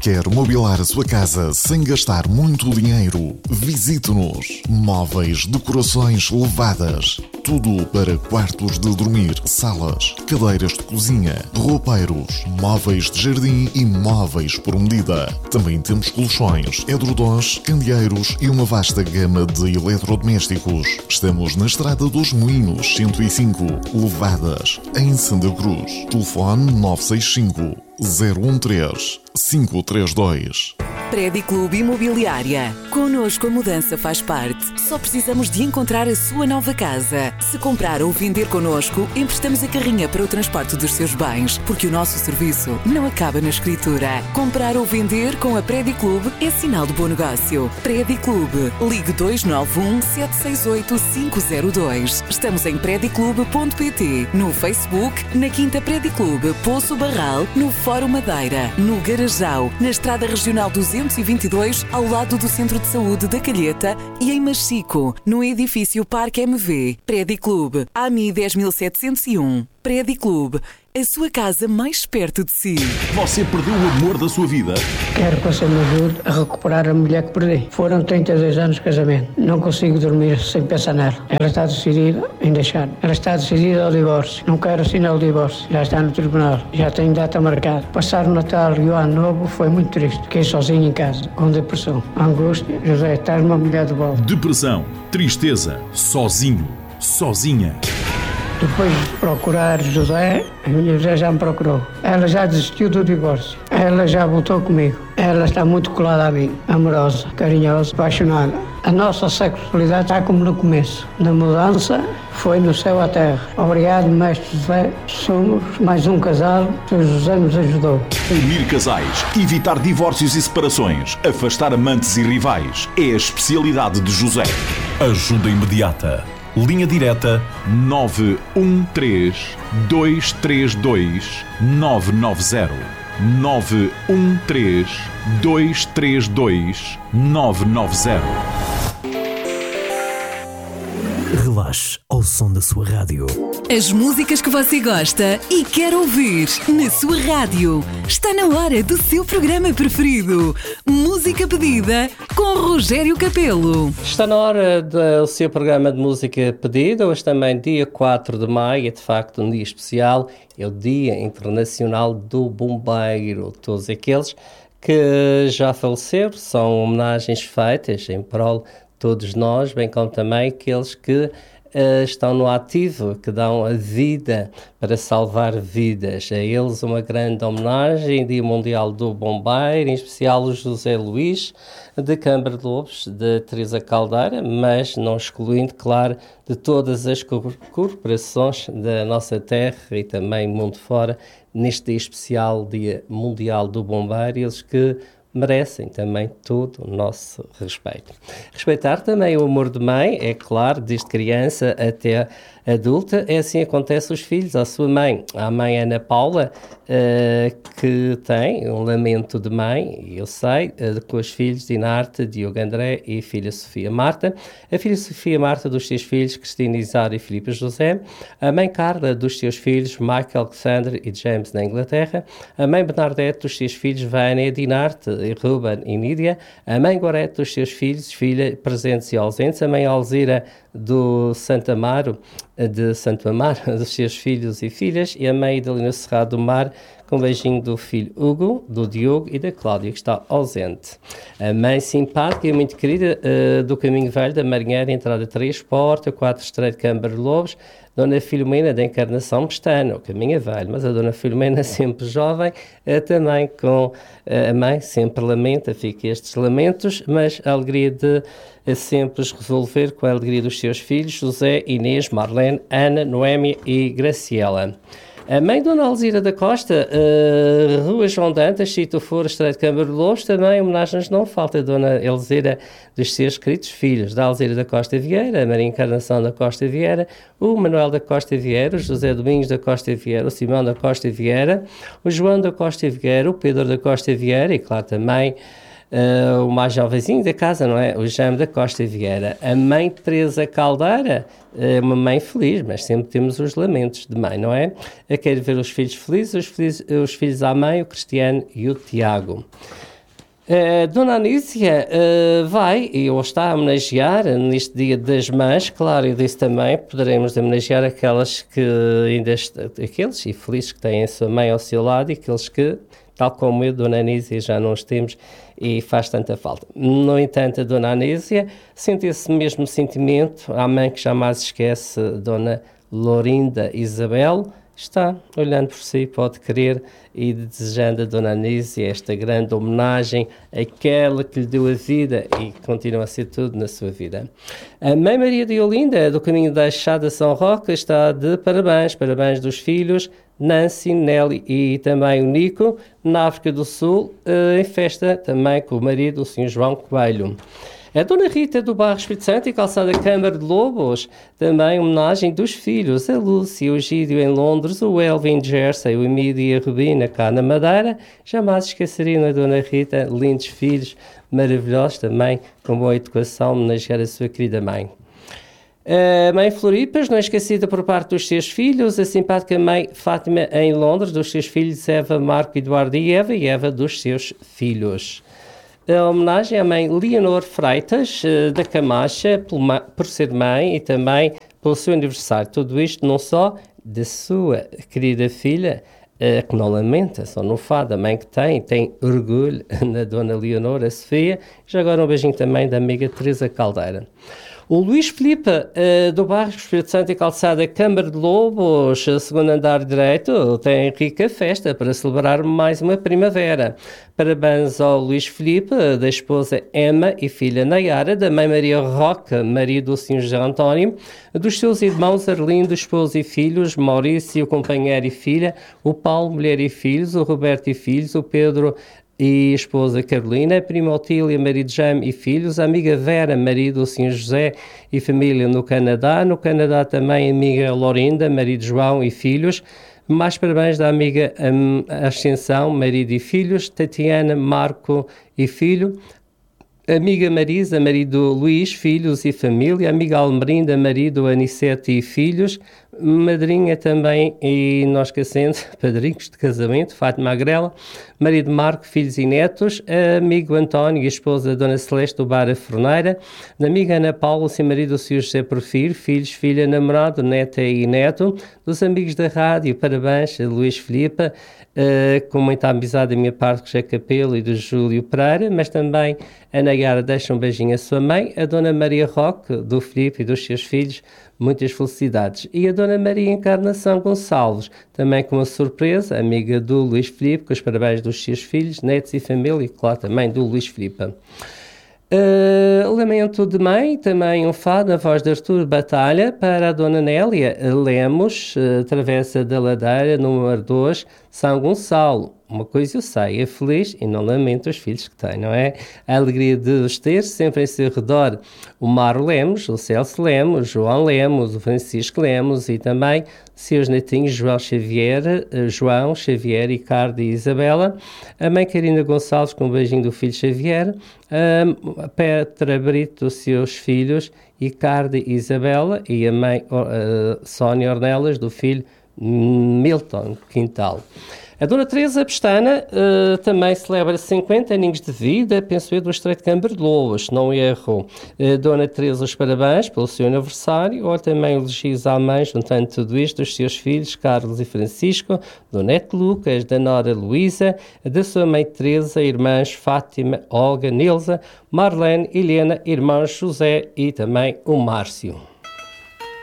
Quer mobilar a sua casa sem gastar muito dinheiro? Visite-nos. Móveis, decorações levadas. Tudo para quartos de dormir, salas, cadeiras de cozinha, roupeiros, móveis de jardim e móveis por medida. Também temos colchões, edredons, candeeiros e uma vasta gama de eletrodomésticos. Estamos na Estrada dos Moinhos, 105, Levadas, em Santa Cruz. Telefone 965 013 532. Prédio Clube Imobiliária. Connosco a mudança faz parte. Só precisamos de encontrar a sua nova casa. Se comprar ou vender connosco, emprestamos a carrinha para o transporte dos seus bens, porque o nosso serviço não acaba na escritura. Comprar ou vender com a Prédio Clube é sinal de bom negócio. Prédio Clube. Ligue 291 768 502. Estamos em prediclube.pt, no Facebook, na Quinta Prédio Clube, Poço Barral, no Fórum Madeira, no Garajal, na Estrada Regional 222, ao lado do Centro de Saúde da Calheta, e em Machico, no edifício Parque MV. Prédio Clube, AMI 10701. Prédio Clube, a sua casa mais perto de si. Você perdeu o amor da sua vida? Quero que você me ajude a recuperar a mulher que perdi. Foram 32 anos de casamento. Não consigo dormir sem pensar nela. Ela está decidida em deixar. Ela está decidida ao divórcio. Não quero assinar o divórcio. Já está no tribunal. Já tem data marcada. Passar o Natal e o Ano Novo foi muito triste. Fiquei sozinho em casa, com depressão, angústia. José, estás uma mulher de volta. Depressão, tristeza, sozinho, sozinha. Depois de procurar José, a minha José já me procurou. Ela já desistiu do divórcio. Ela já voltou comigo. Ela está muito colada a mim, amorosa, carinhosa, apaixonada. A nossa sexualidade está como no começo. Na mudança, foi no céu à terra. Obrigado, mestre José. Somos mais um casal que o José nos ajudou. Unir casais, evitar divórcios e separações, afastar amantes e rivais. É a especialidade de José. Ajuda imediata. Linha direta 913 232 990. 913 232 990. Relaxe ao som da sua rádio. As músicas que você gosta e quer ouvir na sua rádio. Está na hora do seu programa preferido. Música pedida com Rogério Capelo. Está na hora do seu programa de música pedida. Hoje também, dia 4 de maio, é de facto um dia especial. É o Dia Internacional do Bombeiro. Todos aqueles que já faleceram são homenagens feitas em prol de todos nós, bem como também aqueles que estão no ativo, que dão a vida para salvar vidas. A eles uma grande homenagem, Dia Mundial do Bombeiro, em especial o José Luís, de Câmara de Lobos, de Teresa Caldeira, mas não excluindo, claro, de todas as corporações da nossa terra e também mundo fora, neste dia especial, Dia Mundial do Bombeiro, eles que merecem também todo o nosso respeito. Respeitar também o amor de mãe, é claro, desde criança até adulta, é assim que acontece aos filhos, à sua mãe. A mãe Ana Paula, que tem um lamento de mãe, eu sei, com os filhos Dinarte, Diogo André e a filha Sofia Marta. A filha Sofia Marta dos seus filhos Cristina Isário e Filipe José. A mãe Carla dos seus filhos Michael, Alexandre e James na Inglaterra. A mãe Bernadette dos seus filhos Vânia, Dinarte e Ruben e Nídia. A mãe Gorete dos seus filhos, filha presentes e ausentes. A mãe Alzira do Santo Amaro, de Santo Amaro, dos seus filhos e filhas, e a mãe Idalina Serrado do Mar, com um beijinho do filho Hugo, do Diogo e da Cláudia, que está ausente. A mãe simpática e muito querida do Caminho Velho, da Marinheira, entrada 3, porta 4, Estreito, Câmara de Lobos, Dona Filomena da Encarnação Pestana, o Caminho é velho, mas a Dona Filomena sempre jovem, também com a mãe, sempre lamenta, fica estes lamentos, mas a alegria de sempre os resolver com a alegria dos seus filhos, José, Inês, Marlene, Ana, Noémia e Graciela. A mãe Dona Alzira da Costa, Rua João Dantas, Chito Fora, Estreito Câmara de Lobos, também homenagens não falta. A Dona Alzira dos seus queridos filhos, da Alzira da Costa Vieira, a Maria Encarnação da Costa Vieira, o Manuel da Costa Vieira, o José Domingos da Costa Vieira, o Simão da Costa Vieira, o João da Costa Vieira, o Pedro da Costa Vieira e, claro, também o mais jovenzinho da casa, não é? O Jaime da Costa Vieira. A mãe Teresa Caldeira é uma mãe feliz, mas sempre temos os lamentos de mãe, não é? Eu quero ver os filhos felizes, os filhos à mãe, o Cristiano e o Tiago. Dona Anísia vai e ou está a homenagear neste Dia das Mães. Claro, eu disse também, poderemos homenagear aquelas que ainda aqueles infelizes que têm a sua mãe ao seu lado e aqueles que, tal como eu, Dona Anísia, já não os temos e faz tanta falta. No entanto, a Dona Anísia sente esse mesmo sentimento, a mãe que jamais esquece, Dona Lorinda Isabel, está olhando por si, pode querer, e desejando a Dona Anísia esta grande homenagem àquela que lhe deu a vida e continua a ser tudo na sua vida. A Mãe Maria de Olinda, do caminho da Chada São Roque, está de parabéns dos filhos Nancy, Nelly e também o Nico, na África do Sul, em festa também com o marido, o Sr. João Coelho. A Dona Rita do Bairro Espírito Santo e Calçada Câmara de Lobos, também homenagem dos filhos, a Lúcia, o Gídio em Londres, o Elvin Jersey, o Emílio e a Rubina cá na Madeira. Jamais esqueceriam a Dona Rita, lindos filhos, maravilhosos também, com boa educação, homenagear a sua querida mãe. A Mãe Floripas, não esquecida por parte dos seus filhos, a simpática Mãe Fátima em Londres, dos seus filhos Eva, Marco, Eduardo e Eva dos seus filhos. A homenagem à Mãe Leonor Freitas, da Camacha, por ser mãe e também pelo seu aniversário. Tudo isto não só da sua querida filha, que não lamenta, só no fado, a mãe que tem orgulho na Dona Leonor, a Sofia. Já agora um beijinho também da amiga Teresa Caldeira. O Luís Filipe, do Bairro Espírito Santo e Calçada Câmara de Lobos, segundo andar direito, tem rica festa para celebrar mais uma primavera. Parabéns ao Luís Filipe, da esposa Emma e filha Nayara, da Mãe Maria Roca, marido do Sr. José António, dos seus irmãos Arlindo, esposo e filhos, Maurício, companheiro e filha, o Paulo, mulher e filhos, o Roberto e filhos, o Pedro e esposa Carolina, a prima Otília, marido Jaime e filhos, a amiga Vera, marido do Sr. José e família no Canadá também a amiga Lorinda, marido João e filhos. Mais parabéns da amiga Ascensão, marido e filhos, Tatiana, Marco e filho, amiga Marisa, marido Luís, filhos e família, amiga Almerinda, marido Anicete e filhos, madrinha também e não esquecendo, padrinhos de casamento, Fátima Agrela, marido Marco, filhos e netos, amigo António e esposa Dona Celeste do Bar A Forneira, da amiga Ana Paula, seu marido o Sr. José Porfírio, filhos, filha, namorado, neta e neto, dos amigos da rádio, parabéns a Luís Filipe, com muita amizade da minha parte com o José Capelo e do Júlio Pereira, mas também a Nayara deixa um beijinho à sua mãe, a Dona Maria Roque, do Filipe e dos seus filhos, muitas felicidades. E a Dona Maria Encarnação Gonçalves, também com uma surpresa, amiga do Luís Filipe, com os parabéns dos seus filhos, netos e família, e claro, também do Luís Filipe. Lamento de Mãe, também um fado, a voz de Artur Batalha, para a Dona Nélia Lemos, Travessa da Ladeira, número 2, São Gonçalo. Uma coisa eu sei, é feliz e não lamento os filhos que tem, não é? A alegria de os ter sempre em seu redor. O Mário Lemos, o Celso Lemos, João Lemos, o Francisco Lemos e também seus netinhos João Xavier, Ricardo e Isabela. A mãe Carina Gonçalves com um beijinho do filho Xavier. A Petra Brito, os seus filhos, Ricardo e Isabela. E a mãe Sónia Ornelas, do filho Milton Quintal. A Dona Teresa Pestana também celebra 50 aninhos de vida, penso eu, do Estreito de Câmara de Lobos, se não erro. Dona Teresa, os parabéns pelo seu aniversário, ou também elogios à mãe, juntando tudo isto, dos seus filhos, Carlos e Francisco, do neto Lucas, da nora Luísa, da sua mãe Teresa, irmãs Fátima, Olga, Nilza, Marlene, Helena, irmãos José e também o Márcio.